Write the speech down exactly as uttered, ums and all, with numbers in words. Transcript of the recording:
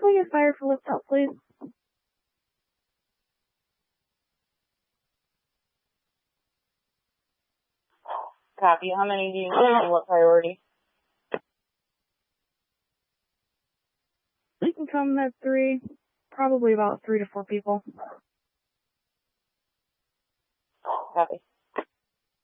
we get fired for lift out, please? Copy. How many do you need and what priority? We can come at three. Probably about three to four people. Copy.